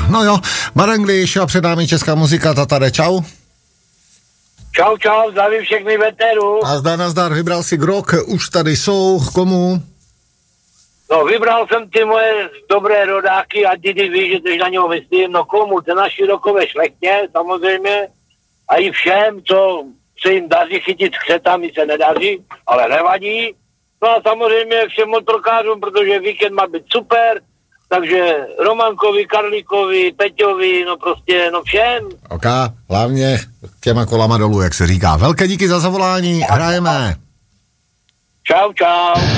No jo, Marangliš a před námi česká muzika, Tatare, čau. Čau, zdravím všechny veterů. Nazdar, vybral si Grok, už tady jsou, komu? No, vybral jsem ty moje dobré rodáky a Didi ví, že teď na něho myslím, no komu, ten naši rokové šlechtě, samozřejmě, a i všem, co se jim daří chytit křetami, se nedaří, ale nevadí. No a samozřejmě všem motorkářům, protože víkend má být super, takže Romankovi, Karlíkovi, Peťovi, no prostě, no všem. Ok, hlavně těma kolama dolů, jak se říká. Velké díky za zavolání, hrajeme. Čau.